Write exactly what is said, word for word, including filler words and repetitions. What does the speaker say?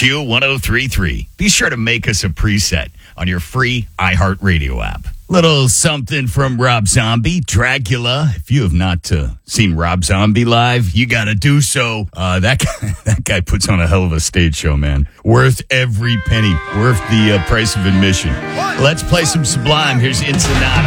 Q one oh three three. Be sure to make us a preset on your free iHeartRadio app. Little something from Rob Zombie, Dracula. If you have not uh, seen Rob Zombie live, you got to do so. Uh, that guy, that guy puts on a hell of a stage show, man. Worth every penny. Worth the uh, price of admission. Let's play some Sublime. Here's Ensenada.